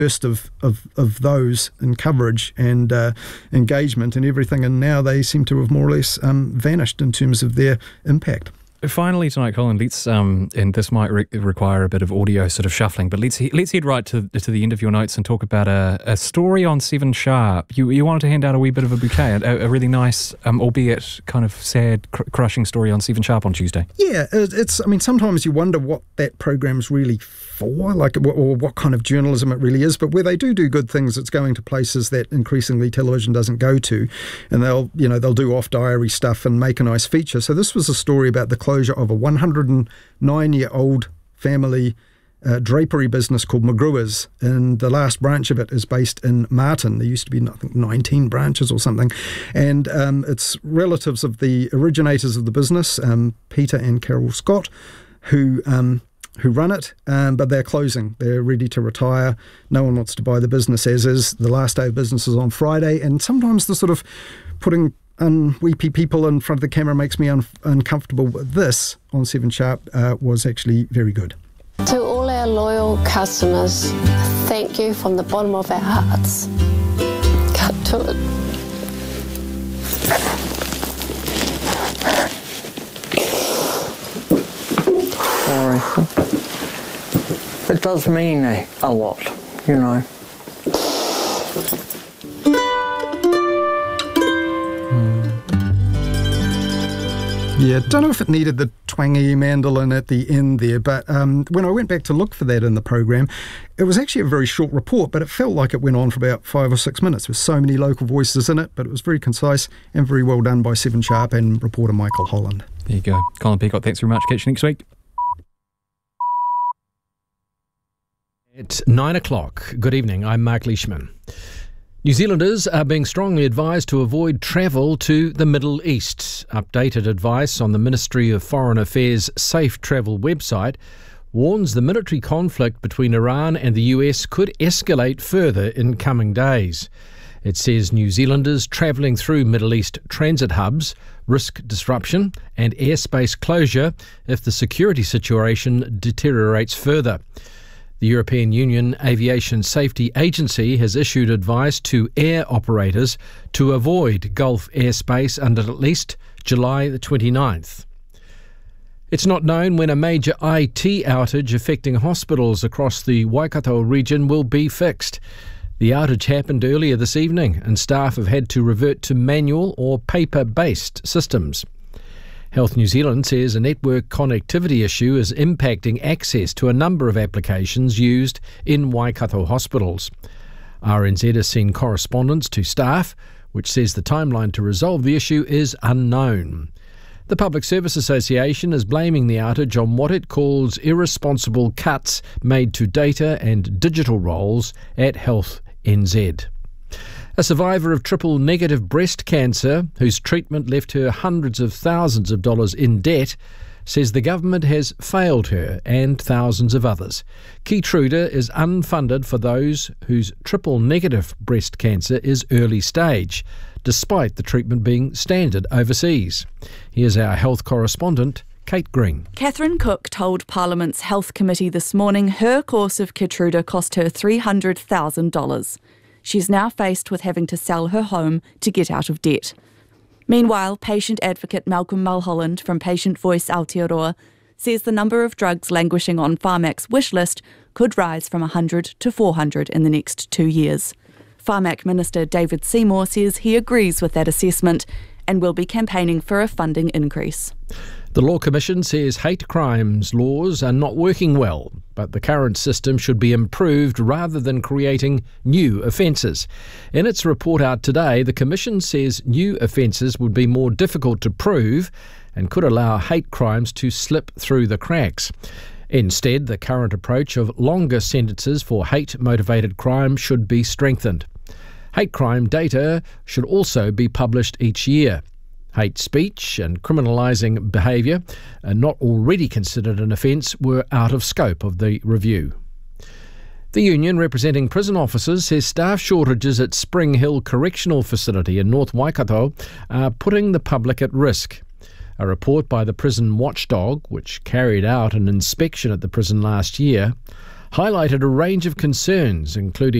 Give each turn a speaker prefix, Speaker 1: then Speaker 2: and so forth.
Speaker 1: burst of those in coverage and engagement and everything, and now they seem to have more or less vanished in terms of their impact.
Speaker 2: Finally tonight, Colin, let's and this might require a bit of audio sort of shuffling, but let's head right to the end of your notes and talk about a story on 7 Sharp. You wanted to hand out a wee bit of a bouquet, a really nice, albeit kind of sad, crushing story on 7 Sharp on Tuesday.
Speaker 1: Yeah, it's. I mean, sometimes you wonder what that program's really for, like, or what kind of journalism it really is. But where they do good things, it's going to places that increasingly television doesn't go to, and they'll do off diary stuff and make a nice feature. So this was a story about the closure of a 109-year-old family drapery business called McGruer's, and the last branch of it is based in Martin. There used to be, I think, 19 branches or something, and it's relatives of the originators of the business, Peter and Carol Scott, who run it, but they're closing. They're ready to retire. No one wants to buy the business as is. The last day of business is on Friday, and sometimes the sort of putting weepy people in front of the camera makes me uncomfortable. But this on 7 Sharp was actually very good.
Speaker 3: To all our loyal customers, thank you from the bottom of our hearts. Cut to it.
Speaker 4: Sorry. It does mean a lot, you know.
Speaker 1: Yeah, don't know if it needed the twangy mandolin at the end there, but when I went back to look for that in the program, it was actually a very short report, but it felt like it went on for about 5 or 6 minutes with so many local voices in it, but it was very concise and very well done by 7 Sharp and reporter Michael Holland.
Speaker 2: There you go. Colin Peacock, thanks very much. Catch you next week.
Speaker 5: It's 9 o'clock. Good evening, I'm Mark Leishman. New Zealanders are being strongly advised to avoid travel to the Middle East. Updated advice on the Ministry of Foreign Affairs Safe Travel website warns the military conflict between Iran and the US could escalate further in coming days. It says New Zealanders travelling through Middle East transit hubs risk disruption and airspace closure if the security situation deteriorates further. The European Union Aviation Safety Agency has issued advice to air operators to avoid Gulf airspace until at least July the 29th. It's not known when a major IT outage affecting hospitals across the Waikato region will be fixed. The outage happened earlier this evening, and staff have had to revert to manual or paper-based systems. Health New Zealand says a network connectivity issue is impacting access to a number of applications used in Waikato hospitals. RNZ has seen correspondence to staff, which says the timeline to resolve the issue is unknown. The Public Service Association is blaming the outage on what it calls irresponsible cuts made to data and digital roles at Health NZ. A survivor of triple-negative breast cancer, whose treatment left her hundreds of thousands of dollars in debt, says the government has failed her and thousands of others. Keytruda is unfunded for those whose triple-negative breast cancer is early stage, despite the treatment being standard overseas. Here's our health correspondent, Kate Green.
Speaker 6: Catherine Cook told Parliament's Health Committee this morning her course of Keytruda cost her $300,000. She's now faced with having to sell her home to get out of debt. Meanwhile, patient advocate Malcolm Mulholland from Patient Voice Aotearoa says the number of drugs languishing on Pharmac's wish list could rise from 100 to 400 in the next 2 years. Pharmac Minister David Seymour says he agrees with that assessment and will be campaigning for a funding increase.
Speaker 5: The Law Commission says hate crimes laws are not working well, but the current system should be improved rather than creating new offences. In its report out today, the Commission says new offences would be more difficult to prove and could allow hate crimes to slip through the cracks. Instead, the current approach of longer sentences for hate-motivated crime should be strengthened. Hate crime data should also be published each year. Hate speech and criminalising behaviour, not already considered an offence, were out of scope of the review. The union representing prison officers says staff shortages at Spring Hill Correctional Facility in North Waikato are putting the public at risk. A report by the prison watchdog, which carried out an inspection at the prison last year, highlighted a range of concerns, including